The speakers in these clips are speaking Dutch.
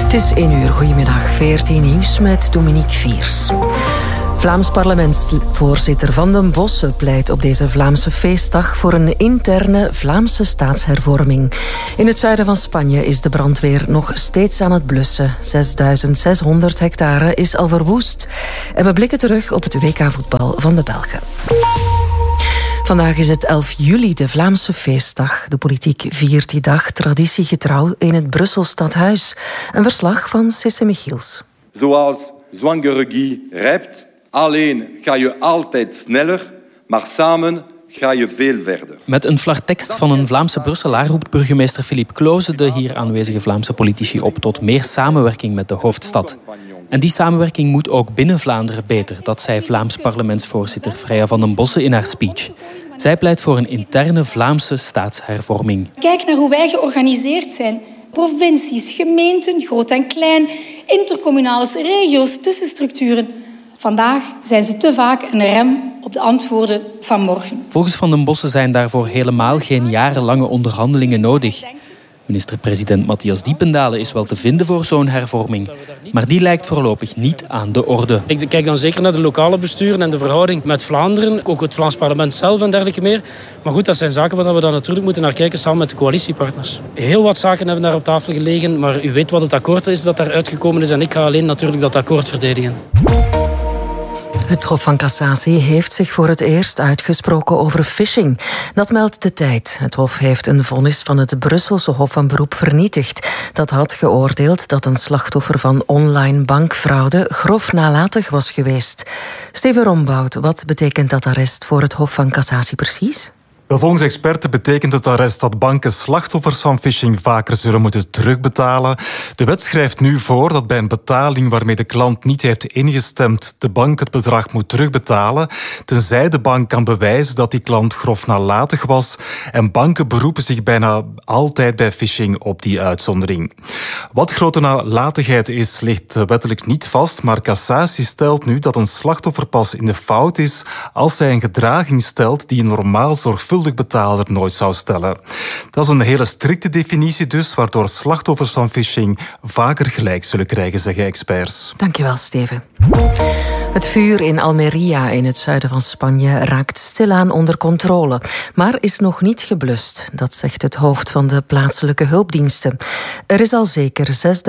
Het is 1 uur, goedemiddag, 14 nieuws met Dominique Viers. Vlaams parlementsvoorzitter Van den Bossen pleit op deze Vlaamse feestdag voor een interne Vlaamse staatshervorming. In het zuiden van Spanje is de brandweer nog steeds aan het blussen. 6.600 hectare is al verwoest. En we blikken terug op het WK-voetbal van de Belgen. Vandaag is het 11 juli, de Vlaamse feestdag. De politiek viert die dag traditiegetrouw in het Brussels Stadhuis. Een verslag van Sisse Michiels. Zoals zwangere Guy rijpt, alleen ga je altijd sneller, maar samen ga je veel verder. Met een vlagtekst van een Vlaamse Brusselaar roept burgemeester Philippe Cloze de hier aanwezige Vlaamse politici op tot meer samenwerking met de hoofdstad. En die samenwerking moet ook binnen Vlaanderen beter, dat zei Vlaams parlementsvoorzitter Freya Van den Bossen in haar speech. Zij pleit voor een interne Vlaamse staatshervorming. Kijk naar hoe wij georganiseerd zijn. Provincies, gemeenten, groot en klein, intercommunales, regio's, tussenstructuren. Vandaag zijn ze te vaak een rem op de antwoorden van morgen. Volgens Van den Bossen zijn daarvoor helemaal geen jarenlange onderhandelingen nodig. Minister-president Matthias Diependalen is wel te vinden voor zo'n hervorming. Maar die lijkt voorlopig niet aan de orde. Ik kijk dan zeker naar de lokale besturen en de verhouding met Vlaanderen. Ook het Vlaams parlement zelf en dergelijke meer. Maar goed, dat zijn zaken waar we dan natuurlijk moeten naar kijken samen met de coalitiepartners. Heel wat zaken hebben daar op tafel gelegen. Maar u weet wat het akkoord is dat daar uitgekomen is. En ik ga alleen natuurlijk dat akkoord verdedigen. Het Hof van Cassatie heeft zich voor het eerst uitgesproken over phishing. Dat meldt De Tijd. Het Hof heeft een vonnis van het Brusselse Hof van Beroep vernietigd. Dat had geoordeeld dat een slachtoffer van online bankfraude grof nalatig was geweest. Steven Rombout, wat betekent dat arrest voor het Hof van Cassatie precies? Volgens experten betekent het arrest dat banken slachtoffers van phishing vaker zullen moeten terugbetalen. De wet schrijft nu voor dat bij een betaling waarmee de klant niet heeft ingestemd, de bank het bedrag moet terugbetalen, tenzij de bank kan bewijzen dat die klant grof nalatig was. En banken beroepen zich bijna altijd bij phishing op die uitzondering. Wat grote nalatigheid is, ligt wettelijk niet vast, maar Cassatie stelt nu dat een slachtoffer pas in de fout is als hij een gedraging stelt die een normaal zorgvuldig betaler nooit zou stellen. Dat is een hele strikte definitie dus, waardoor slachtoffers van phishing vaker gelijk zullen krijgen, zeggen experts. Dankjewel, Steven. Het vuur in Almería in het zuiden van Spanje raakt stilaan onder controle, maar is nog niet geblust. Dat zegt het hoofd van de plaatselijke hulpdiensten. Er is al zeker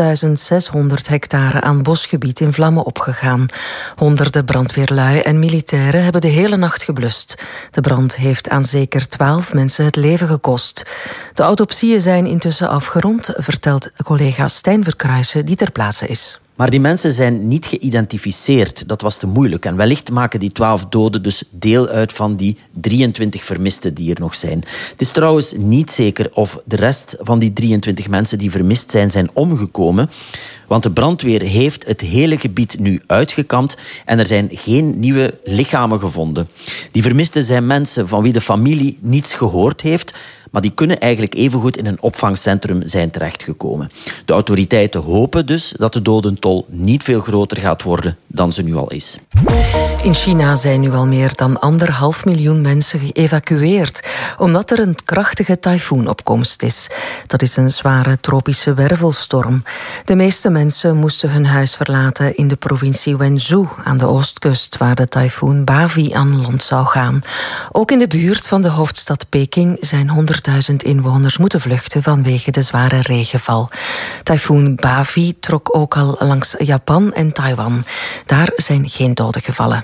6.600 hectare aan bosgebied in vlammen opgegaan. Honderden brandweerlui en militairen hebben de hele nacht geblust. De brand heeft aan zeker 12 mensen het leven gekost. De autopsieën zijn intussen afgerond, vertelt collega Stijn Verkruijsen die ter plaatse is. Maar die mensen zijn niet geïdentificeerd. Dat was te moeilijk. En wellicht maken die 12 doden dus deel uit van die 23 vermisten die er nog zijn. Het is trouwens niet zeker of de rest van die 23 mensen die vermist zijn omgekomen. Want de brandweer heeft het hele gebied nu uitgekampt en er zijn geen nieuwe lichamen gevonden. Die vermisten zijn mensen van wie de familie niets gehoord heeft, maar die kunnen eigenlijk evengoed in een opvangcentrum zijn terechtgekomen. De autoriteiten hopen dus dat de dodentol niet veel groter gaat worden dan ze nu al is. In China zijn nu al meer dan 1,5 miljoen mensen geëvacueerd, omdat er een krachtige tyfoonopkomst is. Dat is een zware tropische wervelstorm. De meeste mensen moesten hun huis verlaten in de provincie Wenzhou aan de oostkust, waar de tyfoon Bavi aan land zou gaan. Ook in de buurt van de hoofdstad Peking zijn 100.000 inwoners moeten vluchten vanwege de zware regenval. Tyfoon Bavi trok ook al langs Japan en Taiwan. Daar zijn geen doden gevallen.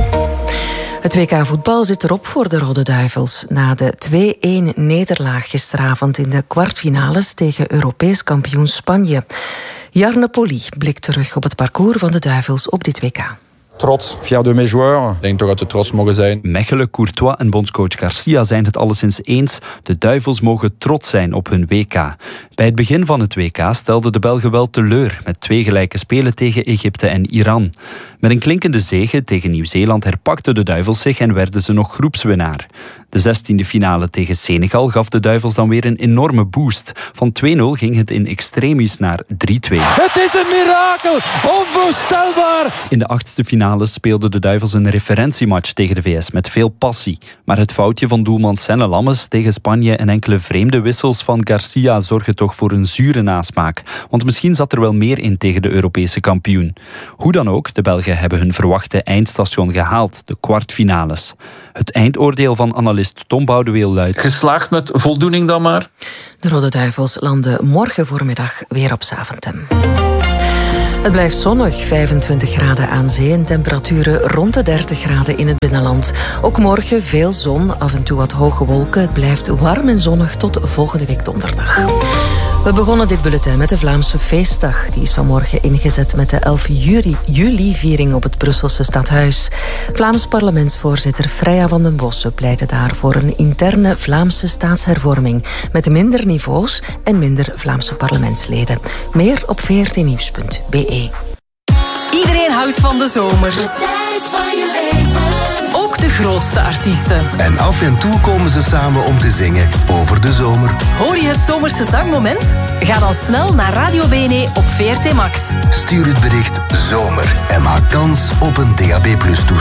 Het WK-voetbal zit erop voor de Rode Duivels. Na de 2-1 nederlaag gisteravond in de kwartfinales tegen Europees kampioen Spanje. Jarno Poli blikt terug op het parcours van de Duivels op dit WK. Trots, fier de mes joueurs. Ik denk toch dat we trots mogen zijn. Mechelen, Courtois en bondscoach Garcia zijn het alleszins eens. De Duivels mogen trots zijn op hun WK. Bij het begin van het WK stelden de Belgen wel teleur met 2 gelijke spelen tegen Egypte en Iran. Met een klinkende zege tegen Nieuw-Zeeland herpakten de Duivels zich en werden ze nog groepswinnaar. De 16e finale tegen Senegal gaf de Duivels dan weer een enorme boost. Van 2-0 ging het in extremis naar 3-2. Het is een mirakel! Onvoorstelbaar! In de 8e finale kwartfinales speelden de Duivels een referentiematch tegen de VS met veel passie. Maar het foutje van doelman Senne Lammes tegen Spanje en enkele vreemde wissels van Garcia zorgen toch voor een zure nasmaak. Want misschien zat er wel meer in tegen de Europese kampioen. Hoe dan ook, de Belgen hebben hun verwachte eindstation gehaald, de kwartfinales. Het eindoordeel van analist Tom Boudeweel luidt: geslaagd met voldoening dan maar. De Rode Duivels landen morgen voormiddag weer op Zaventem. Het blijft zonnig, 25 graden aan zee en temperaturen rond de 30 graden in het binnenland. Ook morgen veel zon, af en toe wat hoge wolken. Het blijft warm en zonnig tot volgende week donderdag. We begonnen dit bulletin met de Vlaamse feestdag. Die is vanmorgen ingezet met de 11 juli-viering op het Brusselse stadhuis. Vlaams parlementsvoorzitter Freya van den Bossen pleitte daar voor een interne Vlaamse staatshervorming met minder niveaus en minder Vlaamse parlementsleden. Meer op vrtnieuws.be. Iedereen houdt van de zomer. De tijd van je leven. Ook de grootste artiesten. En af en toe komen ze samen om te zingen over de zomer. Hoor je het zomerse zangmoment? Ga dan snel naar Radio BNE op VRT Max. Stuur het bericht zomer en maak kans op een DAB+ toestel.